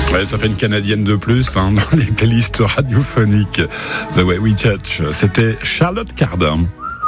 Ouais, ça fait une Canadienne de plus dans les playlists radiophoniques. The Way We Touch, c'était Charlotte Cardin.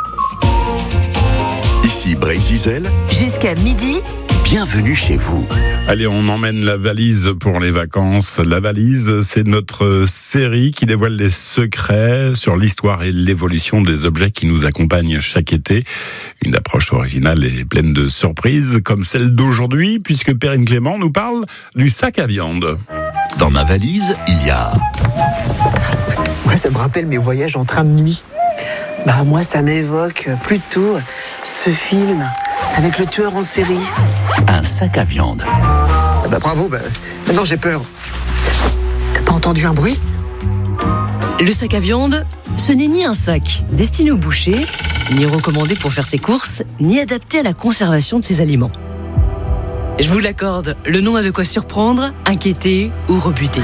Ici Brésil. Jusqu'à midi. Bienvenue chez vous. Allez, on emmène la valise pour les vacances. La valise, c'est notre série qui dévoile les secrets sur l'histoire et l'évolution des objets qui nous accompagnent chaque été. Une approche originale et pleine de surprises, comme celle d'aujourd'hui, puisque Perrine Clément nous parle du sac à viande. Dans ma valise, il y a... Moi, ça me rappelle mes voyages en train de nuit. Moi, ça m'évoque plutôt ce film avec le tueur en série. Un sac à viande. Bravo, maintenant j'ai peur. T'as pas entendu un bruit ? Le sac à viande, ce n'est ni un sac destiné au boucher, ni recommandé pour faire ses courses, ni adapté à la conservation de ses aliments. Je vous l'accorde, le nom a de quoi surprendre, inquiéter ou rebuter.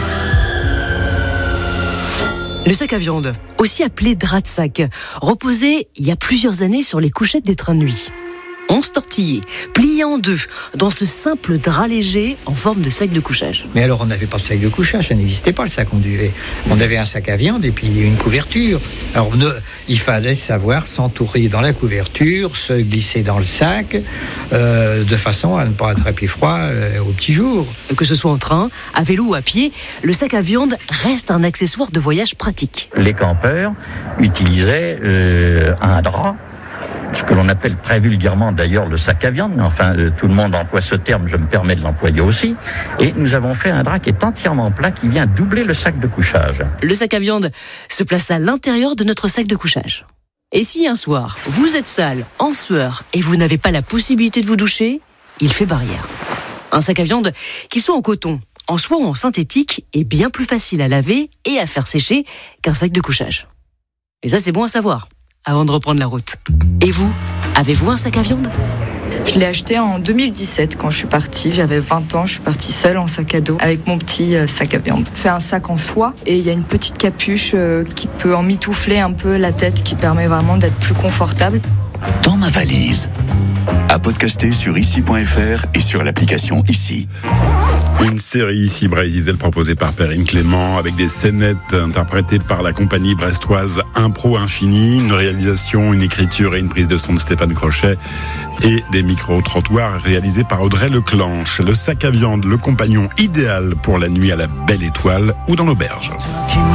Le sac à viande, aussi appelé drap de sac, reposait il y a plusieurs années sur les couchettes des trains de nuit. 11 tortillés, pliés en deux, dans ce simple drap léger en forme de sac de couchage. Mais alors on n'avait pas de sac de couchage, ça n'existait pas le sac. On avait un sac à viande et puis une couverture. Alors il fallait savoir s'entourer dans la couverture, se glisser dans le sac, de façon à ne pas attraper froid au petit jour. Que ce soit en train, à vélo ou à pied, le sac à viande reste un accessoire de voyage pratique. Les campeurs utilisaient un drap, ce que l'on appelle très vulgairement d'ailleurs le sac à viande, mais enfin tout le monde emploie ce terme, je me permets de l'employer aussi, et nous avons fait un drap qui est entièrement plat, qui vient doubler le sac de couchage. Le sac à viande se place à l'intérieur de notre sac de couchage. Et si un soir, vous êtes sale, en sueur, et vous n'avez pas la possibilité de vous doucher, il fait barrière. Un sac à viande, qu'il soit en coton, en soie ou en synthétique, est bien plus facile à laver et à faire sécher qu'un sac de couchage. Et ça, c'est bon à savoir, avant de reprendre la route. Et vous, avez-vous un sac à viande ? Je l'ai acheté en 2017 quand je suis partie. J'avais 20 ans, je suis partie seule en sac à dos avec mon petit sac à viande. C'est un sac en soie et il y a une petite capuche qui peut emmitoufler un peu la tête, qui permet vraiment d'être plus confortable. Dans ma valise. À podcaster sur ici.fr et sur l'application Ici. Une série ici Brésil proposée par Perrine Clément avec des scénettes interprétées par la compagnie brestoise Impro Infini, une réalisation, une écriture et une prise de son de Stéphane Crochet et des micro-trottoirs réalisés par Audrey Leclanche. Le sac à viande, le compagnon idéal pour la nuit à la belle étoile ou dans l'auberge.